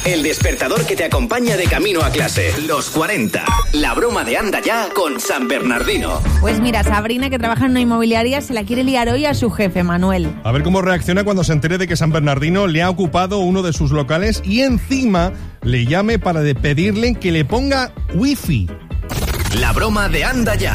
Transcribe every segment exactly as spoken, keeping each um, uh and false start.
el despertador que te acompaña de camino a clase. Los cuarenta, la broma de Anda Ya con San Bernardino. Pues mira, Sabrina, que trabaja en una inmobiliaria, se la quiere liar hoy a su jefe, Manuel. A ver cómo reacciona cuando se entere de que San Bernardino le ha ocupado uno de sus locales y encima le llame para de pedirle que le ponga wifi. La broma de Anda Ya.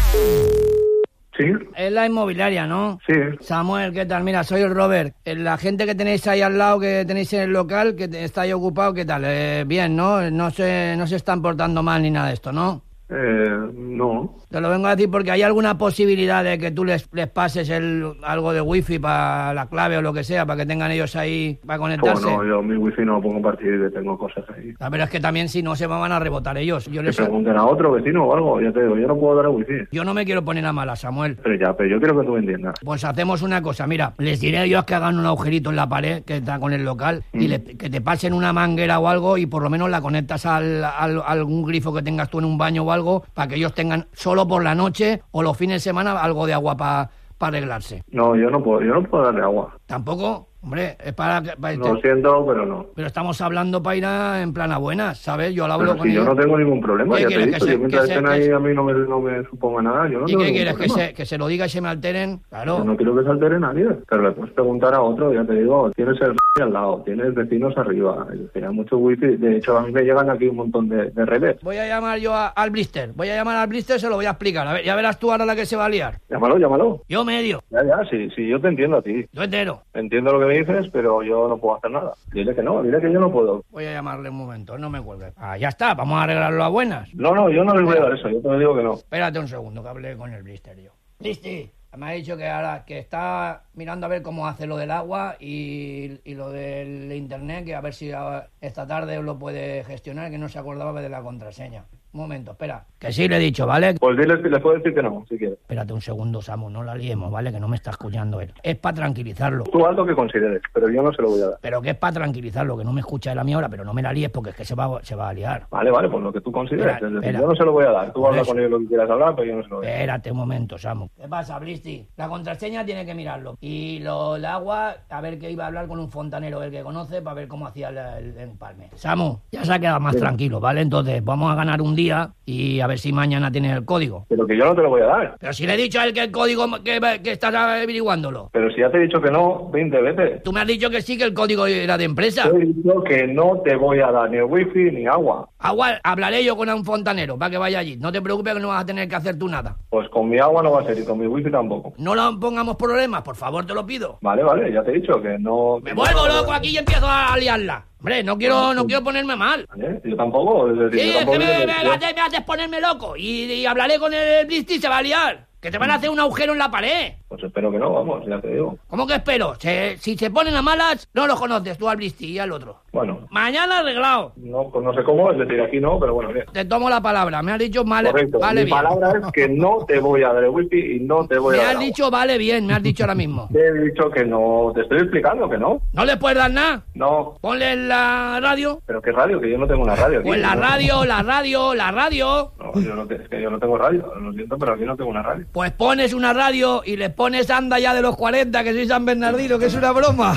Sí. Es la inmobiliaria, ¿no? Sí. Samuel, ¿qué tal? Mira, soy el Robert. La gente que tenéis ahí al lado, que tenéis en el local, que está ahí ocupado, ¿qué tal? Eh, bien, ¿no? No se, no se están portando mal ni nada de esto, ¿no? Eh, no. Te lo vengo a decir porque hay alguna posibilidad de que tú les, les pases el, algo de wifi para la clave o lo que sea, para que tengan ellos ahí para conectarse. No, yo mi wifi no lo pongo partido y tengo cosas ahí. La verdad es que también si no se van a rebotar ellos. Yo Que les... pregunten a otro vecino o algo, ya te digo, yo no puedo dar el wifi. Yo no me quiero poner a mala, Samuel. Pero ya, pero yo quiero que tú me entiendas. Pues hacemos una cosa, mira, les diré a ellos que hagan un agujerito en la pared que está con el local mm. y le, que te pasen una manguera o algo y por lo menos la conectas al, al, a algún grifo que tengas tú en un baño o algo para que ellos tengan solo por la noche o los fines de semana algo de agua para pa arreglarse. No, yo no puedo, yo no puedo darle agua. ¿Tampoco? Hombre, es para... para Lo siento, pero no. Pero estamos hablando para ir a, en plan a buenas, ¿sabes? Yo lo hablo pero con si ellos. yo no tengo ningún problema, ya te he dicho. Se, yo mientras estén ahí se, a mí no me, no me suponga nada, yo no ¿Y tengo qué quieres? problema. ¿Que se, ¿Que se lo diga y se me alteren? Claro. Yo no quiero que se altere nadie, pero le puedes preguntar a otro, ya te digo, tienes el al lado, tienes vecinos arriba, hay mucho wifi, de hecho a mí me llegan aquí un montón de, de redes. Voy a llamar yo a, al Blister, voy a llamar al Blister, se lo voy a explicar, a ver, ya verás tú ahora la que se va a liar. Llámalo, llámalo. Yo medio. Ya, ya, sí, sí, yo te entiendo a ti. Yo entero. Entiendo lo que me dices, pero yo no puedo hacer nada. Dile que no, dile que yo no puedo. Voy a llamarle un momento, no me cuelgue. Ah, ya está, vamos a arreglarlo a buenas. No, no, yo no les voy a dar eso, yo te digo que no. Espérate un segundo, que hablé con el Blister yo. Blister, me ha dicho que ahora que está mirando a ver cómo hace lo del agua y, y lo del internet, que a ver si esta tarde lo puede gestionar, que no se acordaba de la contraseña. Un momento, espera. Que sí le he dicho, ¿vale? Pues dile, les puedo decir que no, si quieres. Espérate un segundo, Samu, no la liemos, ¿vale? Que no me está escuchando él. Es para tranquilizarlo. Tú haz lo que consideres, pero yo no se lo voy a dar. Pero que es para tranquilizarlo, que no me escucha él a mí ahora, pero no me la líes porque es que se va, se va a liar. Vale, vale, pues lo que tú consideres. Espera, es decir, espera. yo no se lo voy a dar. Tú Por habla eso. con ellos lo que quieras hablar, pero yo no se lo voy a dar. Espérate un momento, Samu. ¿Qué pasa, Blisti? La contraseña tiene que mirarlo. Y lo, el agua, a ver que iba a hablar con un fontanero, el que conoce, para ver cómo hacía el, el empalme. Samu, ya se ha quedado más Sí. tranquilo, ¿vale? Entonces, vamos a ganar un día y a ver si mañana tienes el código. Pero que yo no te lo voy a dar. Pero si le he dicho a él que el código, que, que estás averiguándolo. Pero si ya te he dicho que no, veinte veces. Tú me has dicho que sí, que el código era de empresa. Te he dicho que no te voy a dar ni el wifi ni agua. Agua, hablaré yo con un fontanero para que vaya allí. No te preocupes que no vas a tener que hacer tú nada. Pues con mi agua no va a ser y con mi wifi tampoco. No lo pongamos problemas, por favor, te lo pido. Vale, vale, ya te he dicho que no... Me vuelvo loco aquí y empiezo a liarla. Hombre, no quiero, no quiero ponerme mal. ¿Vale? Yo tampoco, es decir, Sí, yo es tampoco que me, digo me, que- me haces, me haces ponerme loco. Y, y hablaré con el Blisti y se va a liar. Que te van a hacer un agujero en la pared. Pues espero que no, vamos, ya te digo. ¿Cómo que espero? Se- si se ponen a malas, no los conoces tú al Blisti y al otro. Bueno, Mañana arreglado. no, pues no sé cómo, es decir, aquí no, pero bueno, bien. Te tomo la palabra. Me has dicho vale, Correcto, vale mi bien. palabra es que no te voy a dar el wifi y no te voy Me a dar has agua. dicho vale bien, me has dicho ahora mismo. Te he dicho que no, te estoy explicando que no. ¿No le puedes dar nada? No, Ponle en la radio. pero ¿qué radio? Que yo no tengo una radio aquí. Pues la No- radio, la radio, la radio. No, yo no, te- es que yo no tengo radio, lo siento, pero aquí no tengo una radio. Pues pones una radio y le pones Anda Ya de los cuarenta, que soy San Bernardino, que es una broma.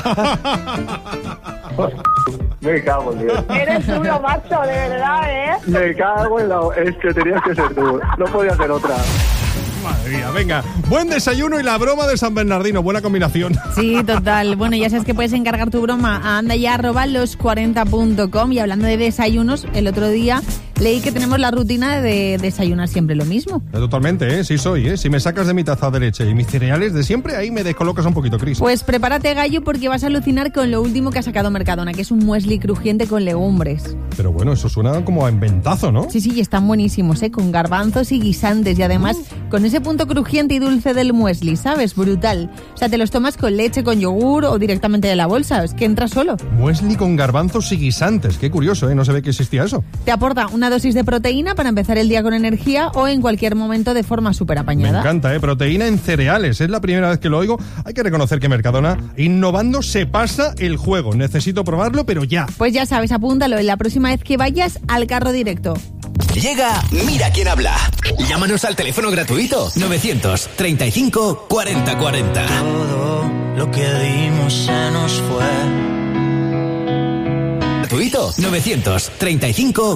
Me cago en Dios. Eres tú lo macho, de verdad, ¿eh? Me cago en la... Es que tenías que ser tú, no podía ser otra. Madre mía, venga. Buen desayuno y la broma de San Bernardino. Buena combinación. Sí, total. Bueno, ya sabes que puedes encargar tu broma a andaya arroba los cuarenta punto com. Y hablando de desayunos, el otro día leí que tenemos la rutina de desayunar siempre lo mismo. Totalmente, ¿eh? Sí soy, ¿eh? Si me sacas de mi taza de leche y mis cereales de siempre, ahí me descolocas un poquito, Cris. Pues prepárate, gallo, porque vas a alucinar con lo último que ha sacado Mercadona, que es un muesli crujiente con legumbres. Pero bueno, eso suena como a inventazo, ¿no? Sí, sí, y están buenísimos, ¿eh? Con garbanzos y guisantes y además con ese punto crujiente y dulce del muesli, ¿sabes? Brutal. O sea, te los tomas con leche, con yogur o directamente de la bolsa. Es que entra solo. Muesli con garbanzos y guisantes. Qué curioso, ¿eh? No se ve que existía eso. Te aporta una dosis de proteína para empezar el día con energía o en cualquier momento de forma súper Me apañada. encanta, ¿eh? Proteína en cereales. Es la primera vez que lo oigo. Hay que reconocer que Mercadona, innovando, se pasa el juego. Necesito probarlo, pero ya. Pues ya sabes, apúntalo en la próxima vez que vayas al carro directo. Llega Mira quién habla. Llámanos al teléfono gratuito novecientos treinta y cinco cuarenta cuarenta. Todo lo que dimos se nos fue. gratuito. novecientos treinta y cinco